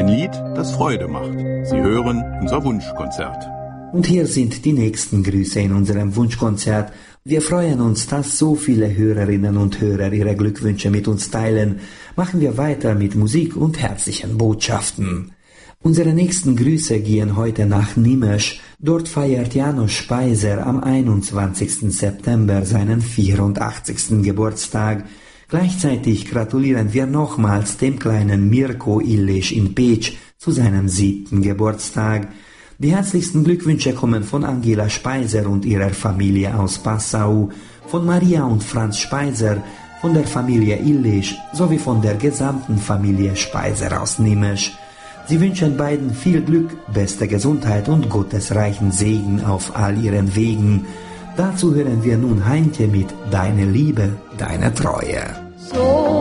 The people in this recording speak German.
Ein Lied, das Freude macht. Sie hören unser Wunschkonzert. Und hier sind die nächsten Grüße in unserem Wunschkonzert. Wir freuen uns, dass so viele Hörerinnen und Hörer ihre Glückwünsche mit uns teilen. Machen wir weiter mit Musik und herzlichen Botschaften. Unsere nächsten Grüße gehen heute nach Nimesch. Dort feiert János Speiser am 21. September seinen 84. Geburtstag. Gleichzeitig gratulieren wir nochmals dem kleinen Mirko Illisch in Pécs zu seinem 7. Geburtstag. Die herzlichsten Glückwünsche kommen von Angela Speiser und ihrer Familie aus Passau, von Maria und Franz Speiser, von der Familie Illisch sowie von der gesamten Familie Speiser aus Nimesch. Sie wünschen beiden viel Glück, beste Gesundheit und gottesreichen Segen auf all ihren Wegen. Dazu hören wir nun Heintje mit Deine Liebe, deine Treue. So